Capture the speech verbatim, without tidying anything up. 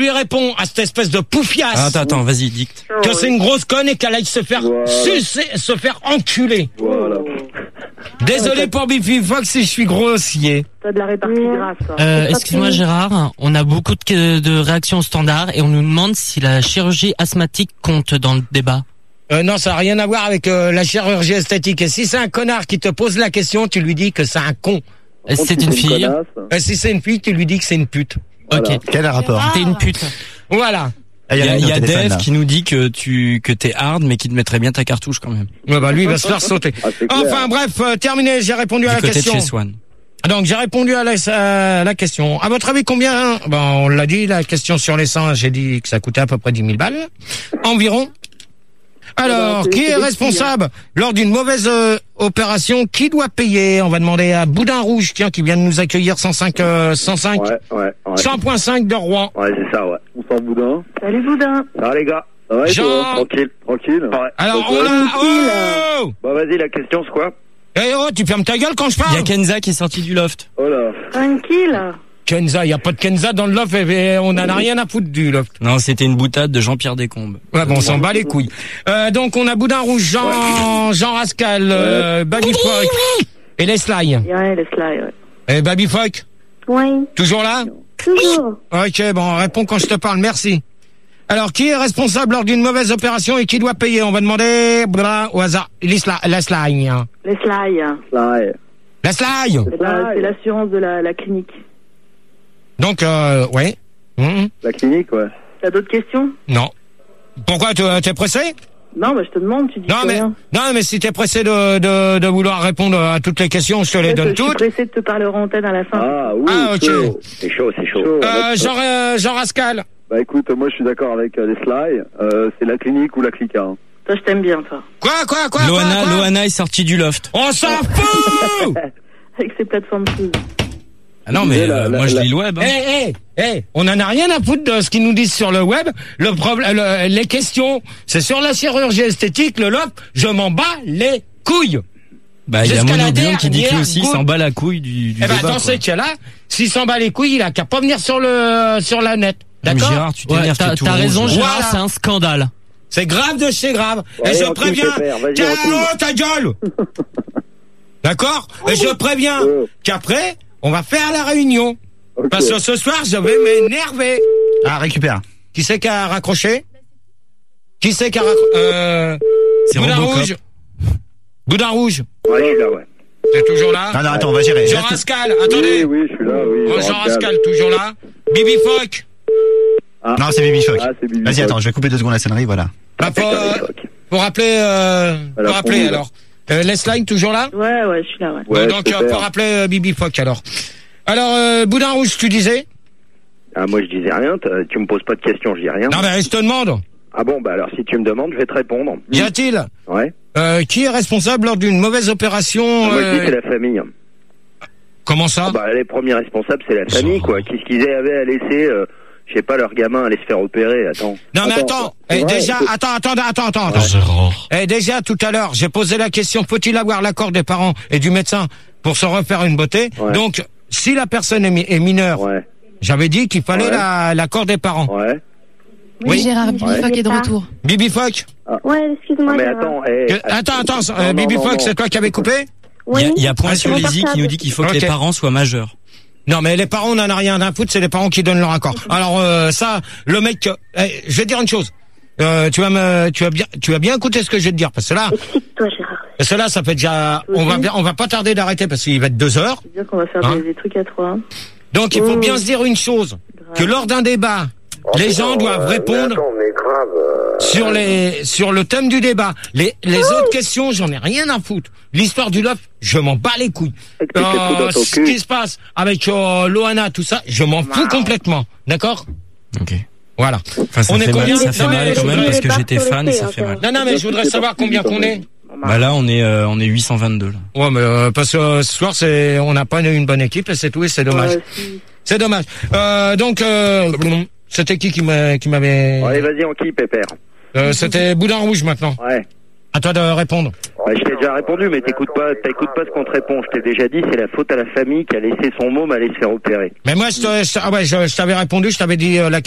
lui réponds à cette espèce de poufiasse. Ah, attends, attends, vas-y, dicte. Que c'est une grosse conne et qu'elle aille se faire Voilà. sucer, se faire enculer. Voilà. Désolé pour Biffy Fox si je suis grossier. T'as de la répartie grasse. hein. Euh, excuse-moi Gérard, on a beaucoup de, de réactions standards et on nous demande si la chirurgie asthmatique compte dans le débat. Euh, non, ça n'a rien à voir avec euh, la chirurgie esthétique. Et si c'est un connard qui te pose la question, tu lui dis que c'est un con. Est-ce que c'est une fille? connasse. Et si c'est une fille, tu lui dis que c'est une pute. Ok. Quel rapport? T'es une pute. Voilà. Ah, Il y a, Yannick il y a au téléphone, Dave là. qui nous dit que tu que t'es hard mais qui te mettrait bien ta cartouche quand même. Ouais, bah lui, il va se faire sauter. Ah, c'est clair. Enfin bref, euh, terminé, j'ai répondu à Du la côté question. de chez Swan. Donc j'ai répondu à la, à la question. À votre avis, combien? Ben, on l'a dit, la question sur les seins, j'ai dit que ça coûtait à peu près dix mille balles. Environ. Alors, c'est- qui c'est est des responsable lors d'une mauvaise euh, opération? Qui doit payer? On va demander à Boudin Rouge, tiens, qui vient de nous accueillir cent cinq, euh, cent cinq, Ouais, ouais, ouais. cent virgule cinq de Rouen. Ouais, c'est ça, ouais. On sent boudin. Salut Boudin. Ça va, les gars? Ça va, et Jean. toi? Tranquille. Tranquille? Ouais. Alors, Ok. on a... Oh Bah, vas-y, la question, c'est quoi? Eh oh, tu fermes ta gueule quand je Il y a parle? Kenza qui est sorti du loft. Oh là. Tranquille. Kenza, il y a pas de Kenza dans le loft, et, et on en a rien à foutre du loft. Non, c'était une boutade de Jean-Pierre Descombes. Ouais, bon, on s'en bat les couilles. Euh, donc, on a Boudin Rouge, Jean, Jean Rascal, euh, Baby Fock et Leslie. Ouais, laisse-la, ouais. Et Baby Fock, Oui, toujours là? toujours. Ok, bon, réponds quand je te parle, merci. Alors, qui est responsable lors d'une mauvaise opération et qui doit payer? On va demander blah, au hasard. Leslie. Leslie. Laisse-la. Là, ouais. Leslie. C'est la- c'est l'assurance de la, la clinique. Donc, euh, ouais. Mhm. La clinique, ouais. T'as d'autres questions? Non. Pourquoi, tu t'es pressé? Non, bah je te demande, tu dis Non, mais, rien. non, mais si t'es pressé de, de, de vouloir répondre à toutes les questions, je te les Je donne suis toutes. pressé de te parler en antenne à la fin. Ah, oui. Ah, ok. chaud. C'est chaud, c'est chaud. Euh, Jean, euh, Jean Rascal. Bah, écoute, moi, je suis d'accord avec euh, les slides. Euh, c'est la clinique ou la clica. Hein. Toi, je t'aime bien, toi. Quoi, quoi, quoi, Loana, quoi, quoi Loana est sortie du loft. On s'en fout. Avec ces plateformes filles. Ah non, mais La- euh, la- moi je la- lis le web. Eh, Hein. eh, eh, on en a rien à foutre de ce qu'ils nous disent sur le web. Le problème, le- les questions, c'est sur la chirurgie esthétique, le loft, je m'en bats les couilles. Bah, il y a Jusqu'à la Mono Blanc qui dit que lui dernière aussi il goutte. s'en bat la couille du, du Eh ben, débat. dans quoi. ces cas-là, s'il s'en bat les couilles, il a qu'à pas venir sur le, sur la net. Mais D'accord? Gérard, tu Ouais, t'énerves, t'as t'es tout t'as rouge. raison, Gérard, Voilà. c'est un scandale. C'est grave de chez grave. Ouais, Et je on préviens, touche, pépère. Vas-y, K on touche. O ta gueule. D'accord? Et je préviens Oh. qu'après, on va faire la réunion. Ok. Parce que ce soir, je vais m'énerver. Ah, récupère. Qui c'est qui a raccroché? Qui c'est qui a raccroché? Euh, C'est Boudin Robocop. Rouge. Boudin Rouge. Ouais, je suis là, ouais. T'es toujours là? Non, non, attends, on va gérer. Jean Reste- Rascal, attendez. Oui, oui, je suis là, oui. Oh, Jean Rascal, toujours là. Bibi Fock. Ah. Non, c'est Bibi Fock. Ah, c'est Bibi Vas-y, Fock. attends, je vais couper deux secondes la sonnerie, voilà. Bah, faut, Putain, euh, les Fock. faut rappeler, euh, Elle a faut rappeler fondu, là. alors. Euh, Leslie, toujours là? Ouais, ouais, je suis là, ouais. Ouais, donc, super. euh, faut rappeler euh, Bibi Fock alors. Alors, euh, Boudin Rouge, tu disais? Ah, moi, je disais rien. t- Tu me poses pas de questions, je dis rien. Non, mais je te demande. Ah bon, bah alors, si tu me demandes, je vais te répondre. Y a-t-il, Ouais. euh, qui est responsable lors d'une mauvaise opération? Moi, je dis euh, c'est la famille. Comment ça? Ah, bah, les premiers responsables, c'est la famille, quoi. Qu'est-ce qu'ils avaient à laisser, euh, je sais pas, leur gamin aller se faire opérer, attends. Non, mais attends. Attends, Eh, ouais, déjà, c'est- attends, attends, attends, attends, attends. Gérard. Eh, déjà, tout à l'heure, j'ai posé la question, faut-il avoir l'accord des parents et du médecin pour se refaire une beauté? Ouais. Donc, si la personne est, mi- est mineure, Ouais, j'avais dit qu'il fallait Ouais. la- l'accord des parents. ouais. Oui. Gérard, Bibi Ouais. Fock est de retour. Bibi Fock? Ouais, excuse-moi. Mais Gérard. attends, eh, Que- Attends, attends, non, euh, non, Bibi non, Fock, non. c'est toi qui avais coupé? Il y a, Oui. il y a Point Ah, sur c'est les mon i qui portable. nous dit qu'il faut Ok. que les parents soient majeurs. Non, mais les parents, on en a rien à foutre, c'est les parents qui donnent leur accord. Alors, euh, ça, le mec, euh, eh, je vais te dire une chose. Euh, tu vas me, tu vas bien, tu vas bien écouter ce que je vais te dire, parce que là, Excite-toi, Gérard. parce que là, ça fait déjà, on va bien, on va pas tarder d'arrêter parce qu'il va être deux heures. C'est-à-dire qu'on va faire Hein des, des trucs à trois. Donc, il faut Oh. bien se dire une chose, que lors d'un débat, les gens doivent répondre sur les, sur le thème du débat. Les, les autres questions, j'en ai rien à foutre. L'histoire du loft, je m'en bats les couilles. Avec tes coups dans ton ce cul. qui se passe avec euh, Loana, tout ça, je m'en fous complètement. D'accord? Ok. Voilà. Enfin, ça On est fait mal, combien? ça fait Non, mal mais quand je même voulais parce que pas j'étais sur fan et les ça faits, fait mal. Non, non, mais je voudrais savoir combien qu'on est. Bah là, on est, euh, on est huit cent vingt-deux là. Ouais, mais euh, parce que euh, ce soir, c'est, on n'a pas une bonne équipe et c'est tout et c'est dommage. Ouais, si. C'est dommage. Euh, donc, euh, c'était qui qui m'a- qui m'avait... Allez, vas-y, on qui, pépère? Euh, c'était Boudin Rouge maintenant. Ouais. À toi de répondre. Ouais, je t'ai déjà répondu, mais t'écoutes pas, t'écoutes pas ce qu'on te répond. Je t'ai déjà dit, c'est la faute à la famille qui a laissé son môme aller se faire opérer. Mais moi, je, te- je- ah ouais, je, je t'avais répondu, je t'avais dit euh, la